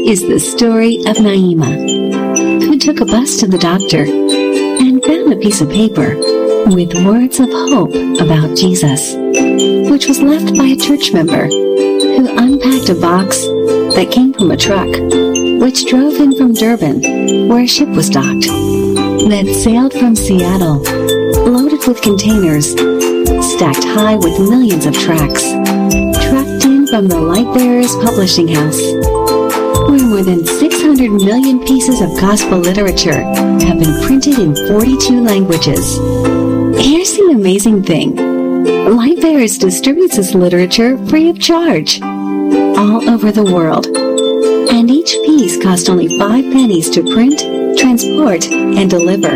is the story of Naima, who took a bus to the doctor and found a piece of paper with words of hope about Jesus, which was left by a church member who unpacked a box that came from a truck, which drove in from Durban, where a ship was docked, that sailed from Seattle, loaded with containers, stacked high with millions of tracts, trucked in from the Lightbearers Publishing House, where more than 600 million pieces of gospel literature have been printed in 42 languages. Here's the amazing thing. Lightbearers distributes this literature free of charge all over the world, and each piece costs only 5 pennies to print, transport, and deliver.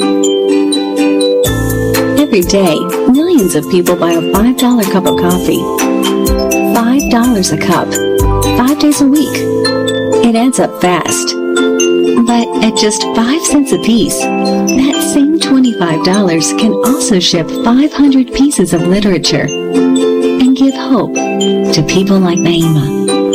Every day, millions of people buy a $5 cup of coffee. $5 a cup, 5 days a week. It adds up fast. But at just 5 cents a piece, that same $25 can also ship 500 pieces of literature and give hope to people like Naima,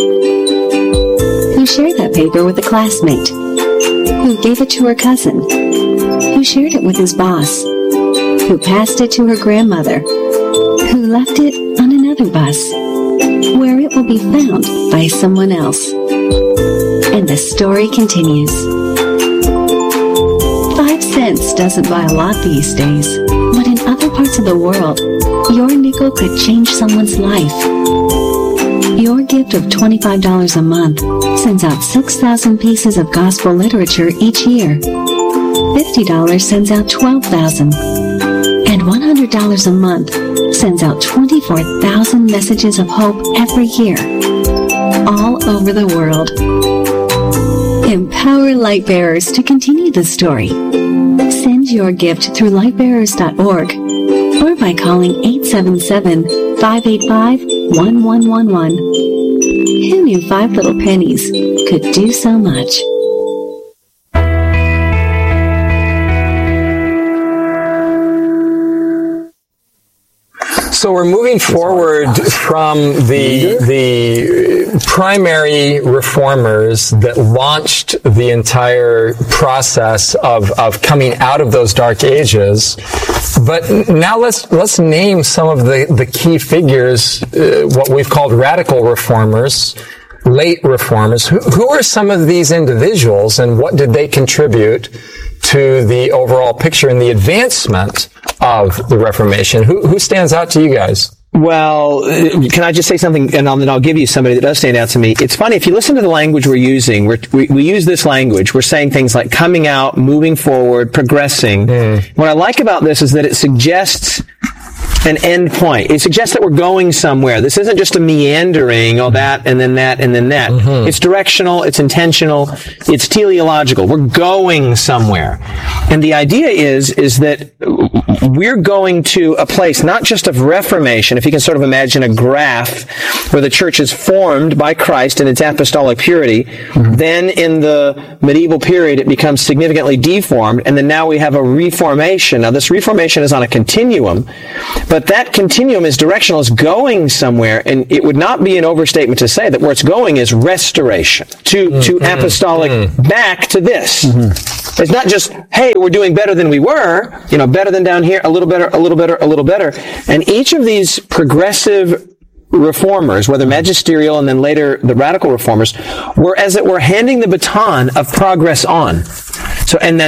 who shared that paper with a classmate, who gave it to her cousin, who shared it with his boss, who passed it to her grandmother, who left it on another bus, where it will be found by someone else. And the story continues. 5 cents doesn't buy a lot these days, but in other parts of the world, your nickel could change someone's life. Your gift of $25 a month sends out 6,000 pieces of gospel literature each year. $50 sends out 12,000. And $100 a month sends out 24,000 messages of hope every year, all over the world. Empower Lightbearers to continue the story. Send your gift through lightbearers.org or by calling 877-585-1111. Who knew 5 little pennies could do so much? So we're moving forward from the primary reformers that launched the entire process of coming out of those dark ages. But now let's name some of the key figures, what we've called radical reformers, late reformers. Who are some of these individuals, and what did they contribute to the overall picture and the advancement of the Reformation? Who stands out to you guys? Well, can I just say something, and then I'll give you somebody that does stand out to me. It's funny, if you listen to the language we're using, we use this language. We're saying things like coming out, moving forward, progressing. What I like about this is that it suggests an end point. It suggests that we're going somewhere. This isn't just a meandering, that, and then that, and then that. It's directional, it's intentional, it's teleological. We're going somewhere. And the idea is that we're going to a place not just of reformation, if you can sort of imagine a graph where the church is formed by Christ in its apostolic purity, then in the medieval period it becomes significantly deformed, and then now we have a reformation. Now this reformation is on a continuum, but that continuum is directional, is going somewhere, and it would not be an overstatement to say that where it's going is restoration, to apostolic, back to this. It's not just, hey, we're doing better than we were, better than down here, a little better, a little better, a little better. And each of these progressive reformers, whether magisterial and then later the radical reformers, were, as it were, handing the baton of progress on. So, and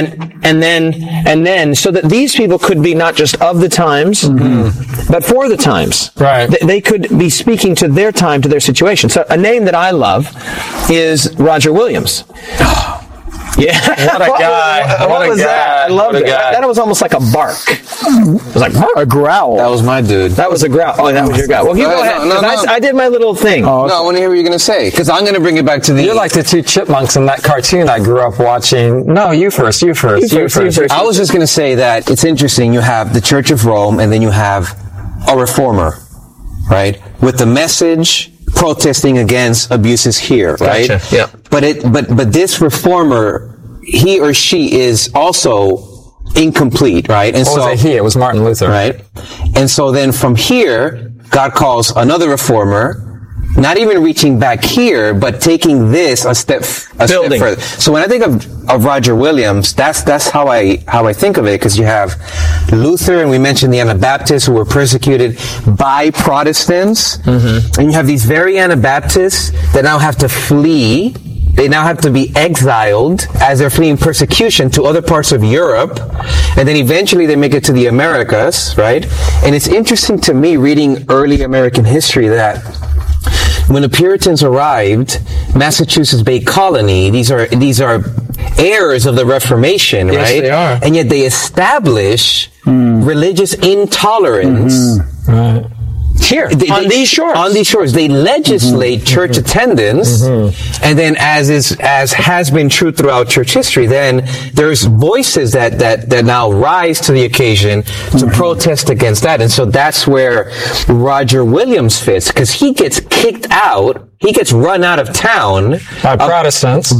then, so that these people could be not just of the times, but for the times. Right. They could be speaking to their time, to their situation. So, a name that I love is Roger Williams. Yeah. What a guy. What was that? I loved it. That was almost like a bark. It was like a growl. That was my dude. That was a growl. Oh, that was your guy. Well, you go ahead. No. I did my little thing. Oh, okay. No, I want to hear what you're going to say, because I'm going to bring it back to the... You're like the 2 chipmunks in that cartoon I grew up watching. No, you first. I was just going to say that it's interesting. You have the Church of Rome, and then you have a reformer, right? With the message protesting against abuses here, right? Gotcha. Yeah. But this reformer, he or she is also incomplete, right? And it was Martin Luther. Right? And so then from here, God calls another reformer, not even reaching back here, but taking this a step further. So when I think of Roger Williams, that's how I think of it, because you have Luther, and we mentioned the Anabaptists who were persecuted by Protestants, and you have these very Anabaptists that now have to flee. They now have to be exiled as they're fleeing persecution to other parts of Europe. And then eventually they make it to the Americas, right? And it's interesting to me reading early American history that when the Puritans arrived, Massachusetts Bay Colony, these are heirs of the Reformation, right? Yes, they are. And yet they establish religious intolerance. Right. Here, on these shores. On these shores. They legislate church attendance, and then as has been true throughout church history, then there's voices that now rise to the occasion to protest against that. And so that's where Roger Williams fits, because he gets kicked out. He gets run out of town by Protestants.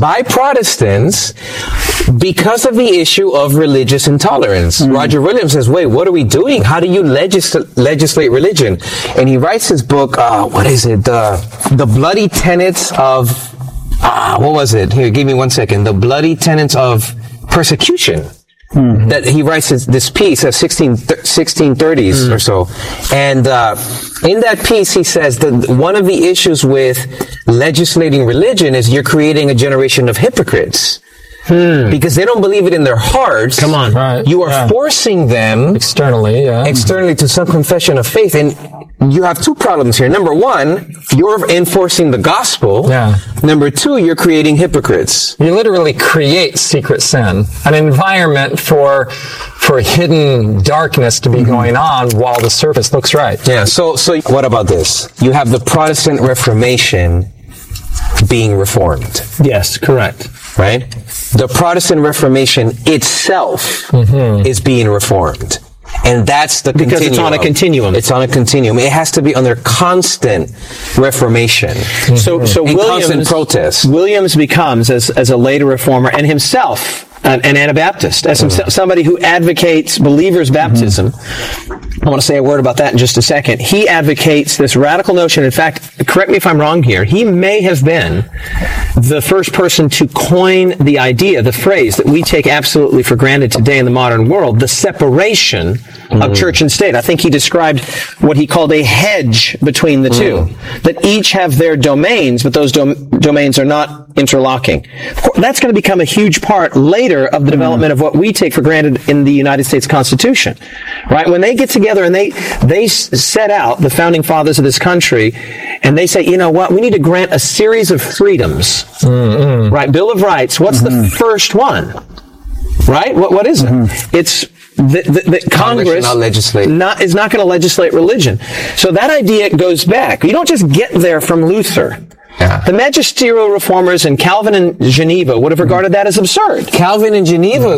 Because of the issue of religious intolerance. Roger Williams says, wait, what are we doing? How do you legislate religion? And he writes his book, what is it? The Bloody Tenets of, what was it? Here, give me 1 second. The Bloody Tenets of Persecution. That he writes this piece of 1630s or so. And in that piece, he says that one of the issues with legislating religion is you're creating a generation of hypocrites. Because they don't believe it in their hearts. Come on. Right. You are forcing them Externally to some confession of faith. And you have two problems here. Number one, you're enforcing the gospel. Yeah. Number two, you're creating hypocrites. You literally create secret sin, an environment for hidden darkness to be going on while the surface looks right. Yeah. So what about this? You have the Protestant Reformation being reformed. Yes, correct. Right? The Protestant Reformation itself is being reformed. And that's the continuum. Because it's on a continuum. It's on a continuum. It has to be under constant reformation. So and Williams, constant protest. Williams becomes, as a later reformer, and himself an Anabaptist, as somebody who advocates believers' baptism. I want to say a word about that in just a second. He advocates this radical notion. In fact, correct me if I'm wrong here, he may have been the first person to coin the idea, the phrase that we take absolutely for granted today in the modern world, the separation of church and state. I think he described what he called a hedge between the two, that each have their domains, but those domains are not interlocking. Of course, that's going to become a huge part later of the development of what we take for granted in the United States Constitution. Right? When they get together and they set out, the founding fathers of this country, and they say, you know what, we need to grant a series of freedoms. Right? Bill of Rights, what's the first one? Right? What is it? It's that Congress is not going to legislate religion. So that idea goes back. You don't just get there from Luther. Yeah. The magisterial reformers in Calvin and Geneva would have regarded that as absurd. Calvin in Geneva,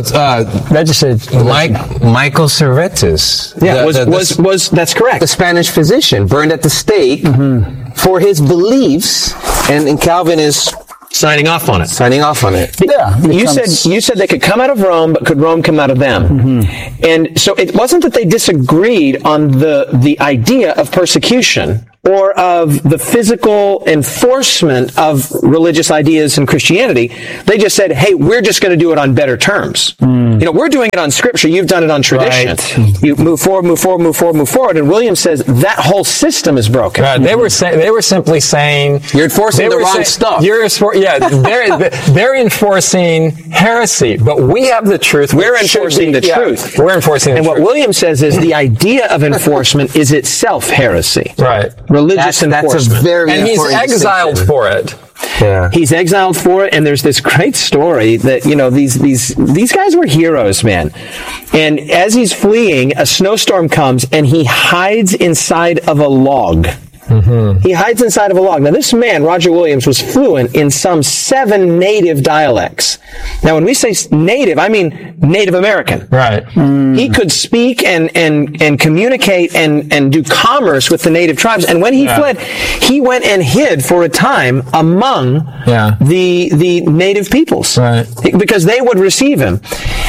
Michael Servetus. Yeah, was that's correct. The Spanish physician burned at the stake for his beliefs, and Calvin is signing off on it. Yeah. You said they could come out of Rome, but could Rome come out of them? And so it wasn't that they disagreed on the idea of persecution or of the physical enforcement of religious ideas in Christianity. They just said, hey, we're just going to do it on better terms. We're doing it on Scripture. You've done it on tradition. Right. You move forward. And Williams says that whole system is broken. Right. They were simply saying you're enforcing the wrong stuff. They're enforcing heresy, but we have the truth. We're enforcing the truth. We're enforcing the truth. And what Williams says is the idea of enforcement is itself heresy. Right. Religious enforcement. That's a very and he's exiled for it. Yeah. He's exiled for it, and there's this great story that, these guys were heroes, man. And as he's fleeing, a snowstorm comes, and he hides inside of a log. He hides inside of a log. Now, this man, Roger Williams, was fluent in some 7 native dialects. Now, when we say native, I mean Native American. Right. He could speak and communicate and do commerce with the native tribes. And when he fled, he went and hid for a time among the native peoples. Right. Because they would receive him.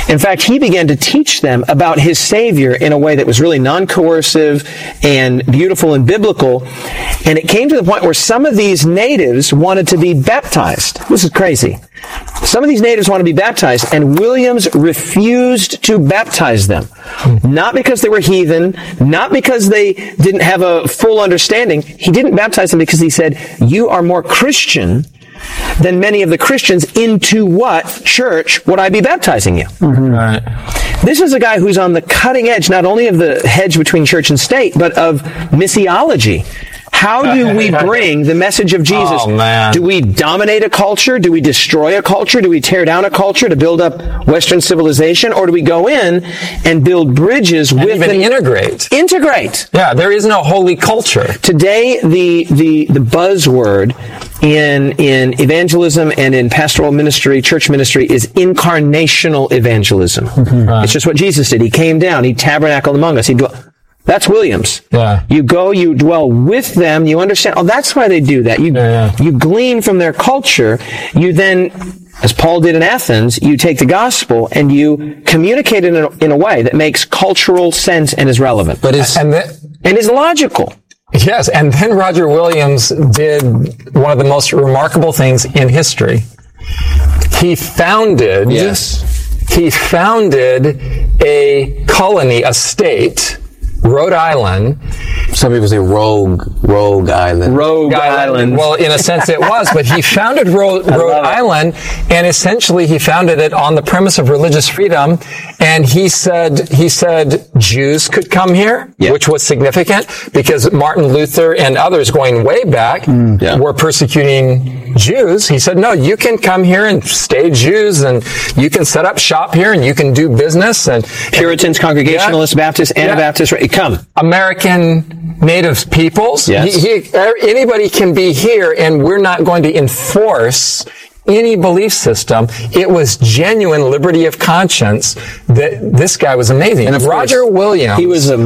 In fact, he began to teach them about his Savior in a way that was really non-coercive and beautiful and biblical. And it came to the point where some of these natives wanted to be baptized. This is crazy. Some of these natives want to be baptized, and Williams refused to baptize them. Not because they were heathen, not because they didn't have a full understanding. He didn't baptize them because he said, you are more Christian than many of the Christians. Into what church would I be baptizing you? Right. This is a guy who's on the cutting edge, not only of the hedge between church and state, but of missiology. How do we bring the message of Jesus? Oh, man. Do we dominate a culture? Do we destroy a culture? Do we tear down a culture to build up Western civilization? Or do we go in and build bridges And with even integrate? Integrate. Yeah, there is no holy culture. Today, the buzzword in evangelism and in pastoral ministry, church ministry, is incarnational evangelism. Right. It's just what Jesus did. He came down. He tabernacled among us. That's Williams. Yeah. You go, you dwell with them, you understand. Oh, that's why they do that. You glean from their culture. You then, as Paul did in Athens, you take the gospel and you communicate it in a way that makes cultural sense and is relevant. But and is logical. Yes, and then Roger Williams did one of the most remarkable things in history. He founded a colony, a state, Rhode Island. Some people say Rogue Island. Rogue Island. Well, in a sense it was, but he founded Rhode Island, and essentially he founded it on the premise of religious freedom, and he said Jews could come here, which was significant, because Martin Luther and others going way back were persecuting Jews. He said, no, you can come here and stay Jews, and you can set up shop here, and you can do business. And Puritans, Congregationalists, Baptists, Anabaptists, come. American native peoples. Yes. Anybody can be here, and we're not going to enforce any belief system. It was genuine liberty of conscience. That this guy was amazing. And Roger Williams. He was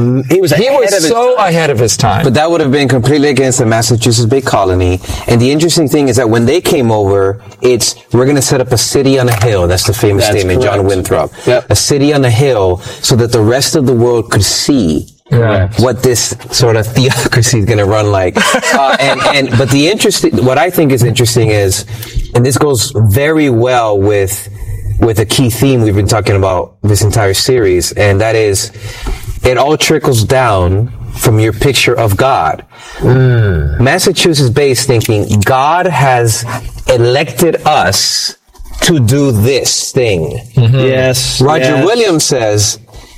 ahead of his time. But that would have been completely against the Massachusetts Bay Colony. And the interesting thing is that when they came over, we're going to set up a city on a hill. That's the famous statement, correct. John Winthrop. Yep. A city on a hill so that the rest of the world could see what this sort of theocracy is going to run like. But what I think is interesting is, and this goes very well with a key theme we've been talking about this entire series, and that is, it all trickles down from your picture of God. Massachusetts Bay is thinking, God has elected us to do this thing. Yes. Roger Williams says,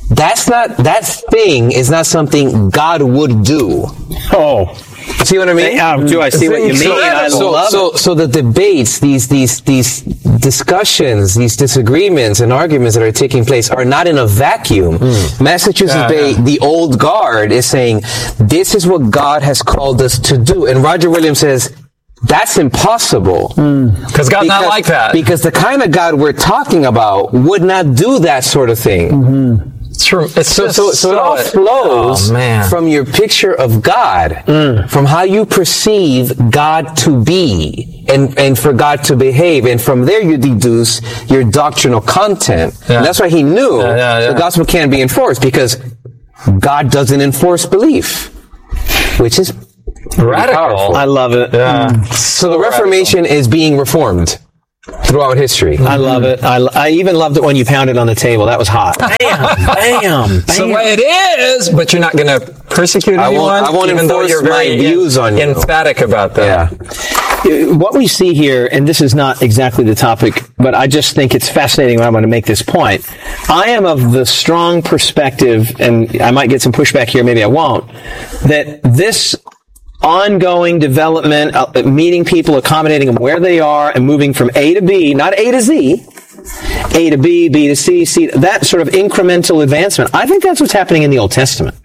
that thing is not something God would do. Oh. See what I mean? Do I see what you mean? I love it. So the debates, these discussions, these disagreements and arguments that are taking place are not in a vacuum. Massachusetts Bay, the old guard, is saying, this is what God has called us to do. And Roger Williams says, that's impossible. Because God's not like that. Because the kind of God we're talking about would not do that sort of thing. So it all flows from your picture of God, from how you perceive God to be, and for God to behave, and from there you deduce your doctrinal content. And that's why he knew the gospel can't be enforced, because God doesn't enforce belief, which is radical. Powerful. I love it. So the Reformation is being reformed throughout history. I love it. I even loved it when you pounded on the table. That was hot. Bam! So the way it is, but you're not going to persecute anyone. I won't even though enforce you're my very views on you. Emphatic about that. What we see here, and this is not exactly the topic, but I just think it's fascinating when I'm going to make this point. I am of the strong perspective, and I might get some pushback here, maybe I won't, that this ongoing development, meeting people, accommodating them where they are, and moving from A to B, not A to Z, A to B, B to C, C, that sort of incremental advancement. I think that's what's happening in the Old Testament.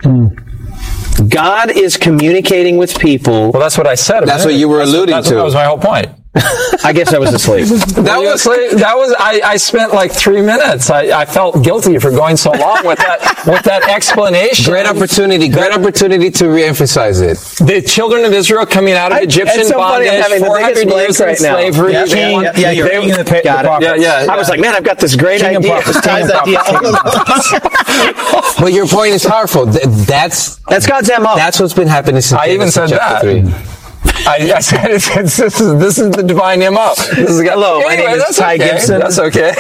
God is communicating with people. Well, that's what I said. That's what you were alluding to. That was my whole point. I guess I was asleep. I spent like 3 minutes. I felt guilty for going so long with that explanation. Great opportunity to reemphasize it. The children of Israel coming out of Egyptian bondage, 400 years in slavery. You're reading the paper. Yeah. I was like, man, I've got this great idea. But your point is powerful. That's God's MO. That's what's been happening since I even said that. 3. I said this is the divine MO. Hello, my name is Ty Gibson. That's okay.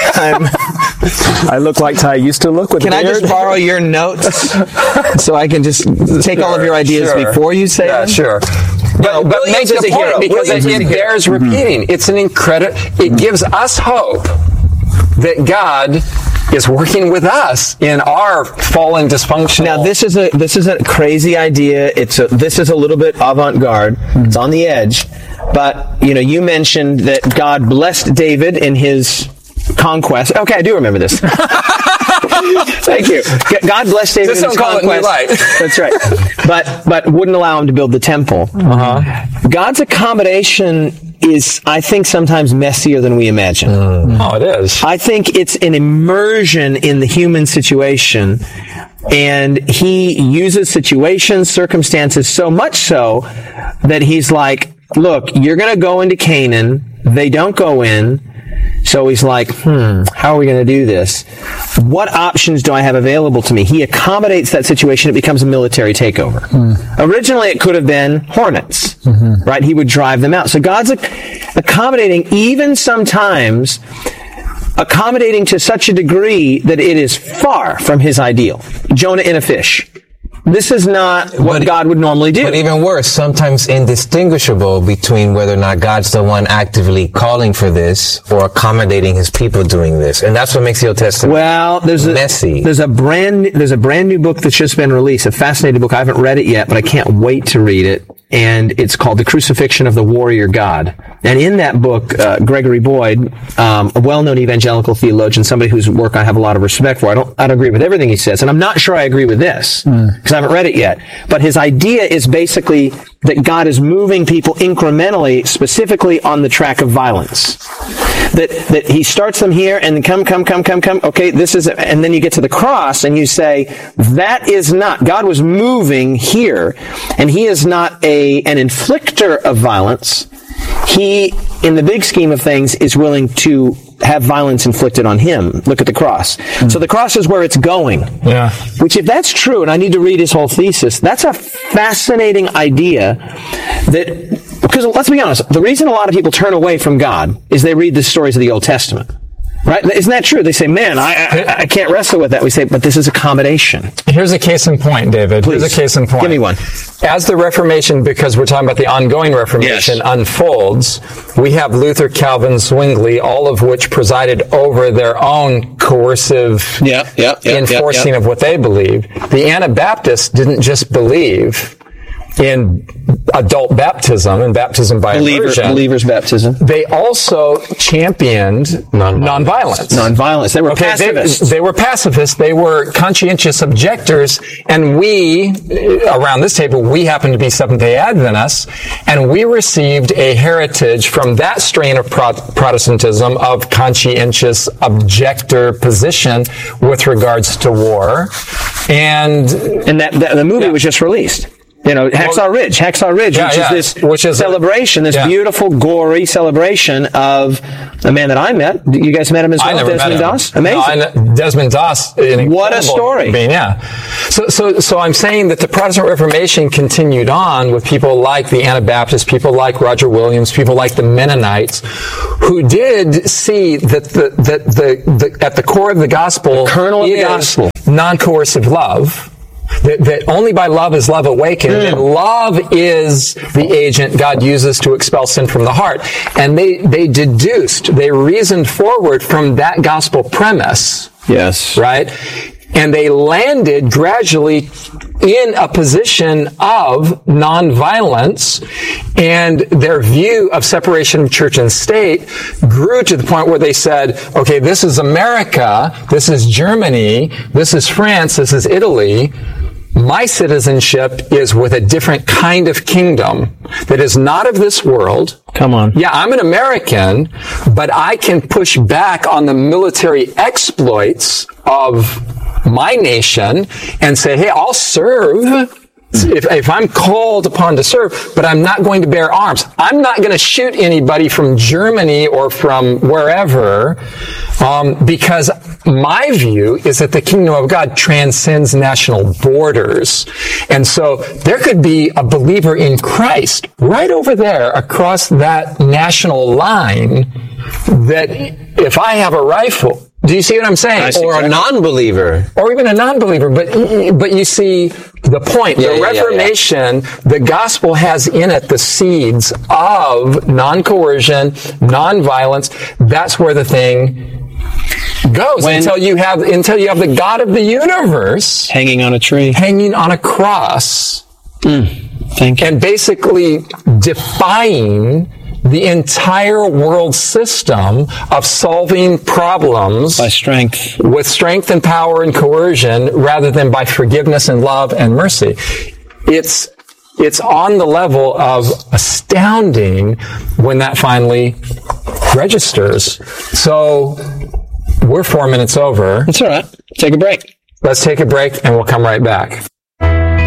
I look like Ty used to look with Can I just borrow your notes so I can just take all of your ideas before you say them? Yeah, sure. But make the point because it bears repeating. It's an incredible. It gives us hope that God is working with us in our fallen dysfunctional. Now this is a crazy idea. This is a little bit avant-garde. It's on the edge. But you mentioned that God blessed David in his conquest. Okay, I do remember this. Thank you. God blessed David in his conquest. That's right. But wouldn't allow him to build the temple. God's accommodation is, I think, sometimes messier than we imagine. Oh, it is. I think it's an immersion in the human situation, and he uses situations, circumstances so much so that he's like, look, you're going to go into Canaan. They don't go in. So he's like, how are we going to do this? What options do I have available to me? He accommodates that situation. It becomes a military takeover. Originally, it could have been hornets, right? He would drive them out. So God's accommodating, even sometimes accommodating to such a degree that it is far from his ideal. Jonah in a fish. This is not what God would normally do. But even worse, sometimes indistinguishable between whether or not God's the one actively calling for this or accommodating his people doing this. And that's what makes the Old Testament messy. There's a brand new book that's just been released, a fascinating book. I haven't read it yet, but I can't wait to read it. And it's called The Crucifixion of the Warrior God. And in that book, Gregory Boyd, a well-known evangelical theologian, somebody whose work I have a lot of respect for. I don't agree with everything he says, and I'm not sure I agree with this because I haven't read it yet. But his idea is basically that God is moving people incrementally, specifically on the track of violence. That he starts them here and come. Okay, this is it. And then you get to the cross and you say, that is not, God was moving here, and he is not an inflictor of violence. He, in the big scheme of things, is willing to have violence inflicted on him. Look at the cross. So the cross is where it's going. Yeah. Which, if that's true, and I need to read his whole thesis, that's a fascinating idea because let's be honest, the reason a lot of people turn away from God is they read the stories of the Old Testament. Right? Isn't that true? They say, man, I can't wrestle with that. We say, but this is accommodation. Here's a case in point, David. Please. Here's a case in point. Give me one. As the Reformation, because we're talking about the ongoing Reformation, unfolds, we have Luther, Calvin, Zwingli, all of which presided over their own coercive enforcing of what they believed. The Anabaptists didn't just believe in adult baptism and baptism by immersion. Believer's baptism. They also championed nonviolence. Nonviolence. They were pacifists. They were pacifists. They were conscientious objectors. And we, around this table, we happen to be Seventh-day Adventists, and we received a heritage from that strain of Protestantism of conscientious objector position with regards to war. And that the movie was just released. Hacksaw Ridge, which is celebration, this beautiful, gory celebration of a man that I met. You guys met him as well, Desmond Doss? Amazing. No, Desmond Doss. What a story. Yeah. So I'm saying that the Protestant Reformation continued on with people like the Anabaptists, people like Roger Williams, people like the Mennonites, who did see that the at the core of the gospel, the kernel of the gospel, non-coercive love. That only by love is love awakened, and love is the agent God uses to expel sin from the heart. And they reasoned forward from that gospel premise. Yes. Right? And they landed gradually in a position of nonviolence, and their view of separation of church and state grew to the point where they said, okay, this is America, this is Germany, this is France, this is Italy. My citizenship is with a different kind of kingdom that is not of this world. Come on. Yeah, I'm an American, but I can push back on the military exploits of my nation and say, hey, I'll serve if I'm called upon to serve, but I'm not going to bear arms. I'm not going to shoot anybody from Germany or from wherever, because my view is that the kingdom of God transcends national borders. And so there could be a believer in Christ right over there across that national line that if I have a rifle, do you see what I'm saying? Or a non-believer. Or even a non-believer. But you see the point. The Reformation, the gospel has in it the seeds of non-coercion, non-violence. That's where the thing goes until you have the God of the universe hanging on a tree, hanging on a cross, Thank you. and basically defying the entire world system of solving problems By strength. with strength and power and coercion rather than by forgiveness and love and mercy. It's on the level of astounding when that finally registers. So we're 4 minutes over. It's all right. Take a break. Let's take a break and we'll come right back.